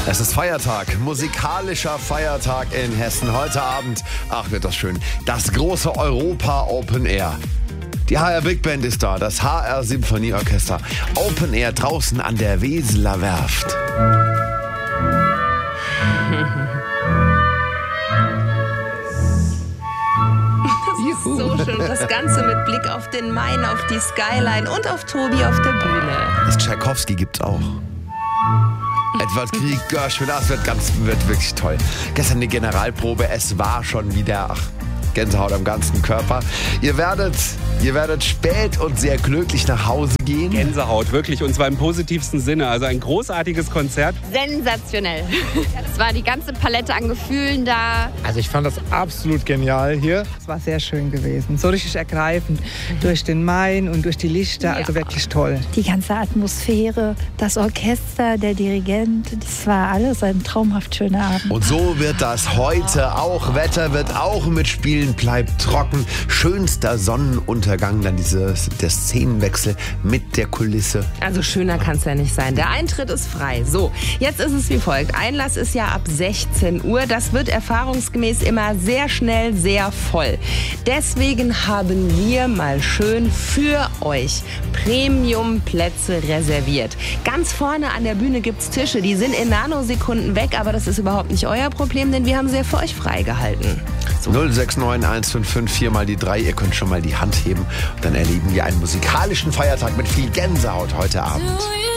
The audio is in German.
Es ist Feiertag, musikalischer Feiertag in Hessen. Heute Abend, ach wird das schön, das große Europa Open Air. Die HR Big Band ist da, das HR Symphonieorchester. Open Air draußen an der Weseler Werft. So schön, das Ganze mit Blick auf den Main, auf die Skyline und auf Tobi auf der Bühne. Das Tschaikowski gibt's auch. Edward Grieg, Gershwin, das wird wirklich toll. Gestern die Generalprobe, es war schon wieder, Gänsehaut am ganzen Körper. Ihr werdet spät und sehr glücklich nach Hause gehen. Gänsehaut, wirklich, und zwar im positivsten Sinne. Also ein großartiges Konzert. Sensationell. Es war die ganze Palette an Gefühlen da. Also ich fand das absolut genial hier. Es war sehr schön gewesen, so richtig ergreifend. Durch den Main und durch die Lichter, also wirklich toll. Die ganze Atmosphäre, das Orchester, der Dirigent, das war alles ein traumhaft schöner Abend. Und so wird das heute auch. Wetter wird auch mitspielen, bleibt trocken. Schönster Sonnenuntergang, dann der Szenenwechsel mit der Kulisse. Also schöner kann es ja nicht sein. Der Eintritt ist frei. So, jetzt ist es wie folgt. Einlass ist ja ab 16 Uhr. Das wird erfahrungsgemäß immer sehr schnell sehr voll. Deswegen haben wir mal schön für euch Premium-Plätze reserviert. Ganz vorne an der Bühne gibt es Tische. Die sind in Nanosekunden weg, aber das ist überhaupt nicht euer Problem, denn wir haben sie ja für euch freigehalten. So. 069 155 4 mal die 3. Ihr könnt schon mal die Hand heben. Und dann erleben wir einen musikalischen Feiertag mit viel Gänsehaut heute Abend.